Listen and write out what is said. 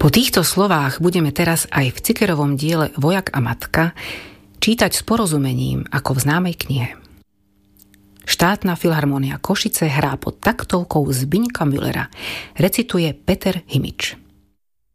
Po týchto slovách budeme teraz aj v Cikerovom diele Vojak a matka čítať s porozumením ako v známej knihe. Štátna filharmónia Košice hrá pod taktovkou Zbyňka Müllera. Recituje Peter Himič.